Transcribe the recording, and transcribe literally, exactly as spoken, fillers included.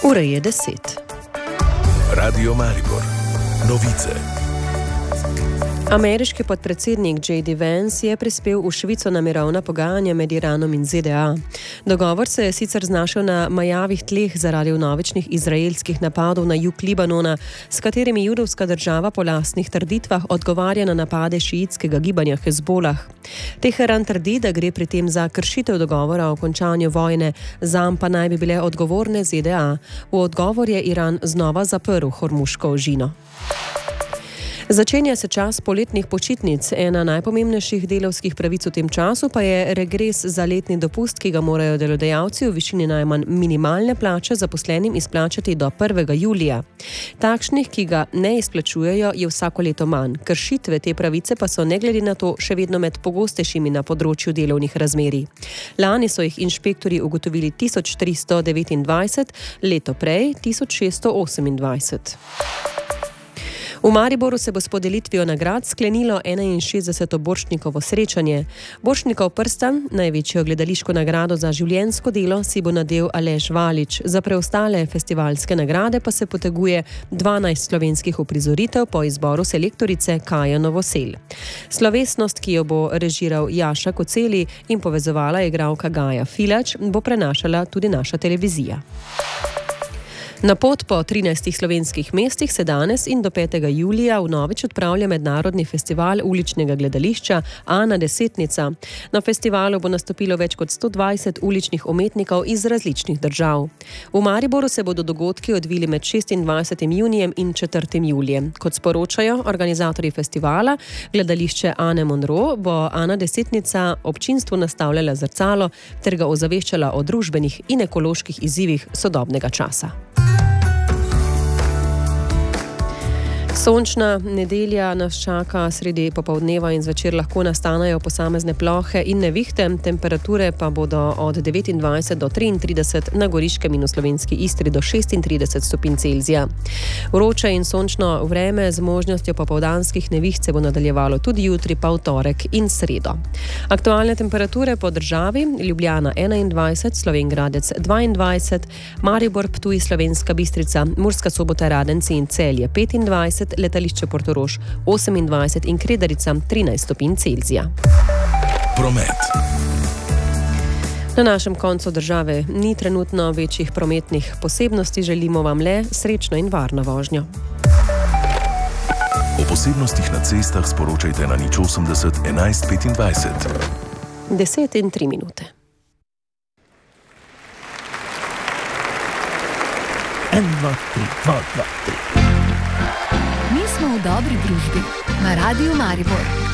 Ura je deset. Radio Maribor. Novice. Ameriški podpredsednik J D Vance je prispel v Švico na mirovna pogajanja med Iranom in Z D A. Dogovor se je sicer znašel na majavih tleh zaradi vnovičnih izraelskih napadov na jug Libanona, s katerimi judovska država po lastnih trditvah odgovarja na napade šiitskega gibanja Hezbolah. Teheran trdi, da gre pri tem za kršitev dogovora o končanju vojne, zanj pa naj bi bile odgovorne Z D A. V odgovor je Iran znova zaprl Hormuško ožino. Začenja se čas poletnih počitnic. Ena najpomembnejših delavskih pravic v tem času pa je regres za letni dopust, ki ga morajo delodajalci v višini najmanj minimalne plače zaposlenim izplačati do prvega julija. Takšnih, ki ga ne izplačujejo, je vsako leto manj. Kršitve te pravice pa so ne glede na to še vedno med pogostejšimi na področju delovnih razmerij. Lani so jih inšpektorji ugotovili tisoč tristo devetindvajset, leto prej tisoč šeststo osemindvajset. V Mariboru se bo s podelitvijo nagrad sklenilo enainšestdeseto Borštnikovo srečanje. Borštnikov prstan, največjo gledališko nagrado za življenjsko delo, si bo nadel Aleš Valič. Za preostale festivalske nagrade pa se poteguje dvanajst slovenskih uprizoritev po izboru selektorice Kaja Novosel. Slovesnost, ki jo bo režiral Jaša Koceli in povezovala igralka Gaja Filač, bo prenašala tudi naša televizija. Na pot po trinajstih slovenskih mestih se danes in do petega julija vnovič odpravlja mednarodni festival uličnega gledališča Ana Desetnica. Na festivalu bo nastopilo več kot sto dvajset uličnih umetnikov iz različnih držav. V Mariboru se bodo dogodki odvili med šestindvajsetim junijem in četrtim julijem. Kot sporočajo organizatorji festivala, gledališče Ane Monro, bo Ana Desetnica občinstvu nastavljala zrcalo ter ga ozaveščala o družbenih in ekoloških izzivih sodobnega časa. Sončna nedelja nas čaka, sredi popoldneva in zvečer lahko nastanejo posamezne plohe in nevihte, temperature pa bodo od devetindvajset do triintrideset, na Goriškem in v slovenski Istri do šestintrideset stopinj Celzija. Vroče in sončno vreme z možnostjo popoldanskih neviht se bo nadaljevalo tudi jutri, pa v torek in sredo. Aktualne temperature po državi: Ljubljana enaindvajset, Slovenj Gradec dvaindvajset, Maribor, Ptuj, Slovenska Bistrica, Murska Sobota, Radenci in Celje petindvajset, letališče Portorož osemindvajset in Kredarica trinajst stopinj Celzija. Promet. Na našem koncu države ni trenutno večjih prometnih posebnosti, želimo vam le srečno in varno vožnjo. O posebnostih na cestah sporočajte na nič osemdeset enajst petindvajset. Deset in tri minute. En, dva, tri, dva, dva, tri. Mi smo v dobri družbi na Radiu Maribor.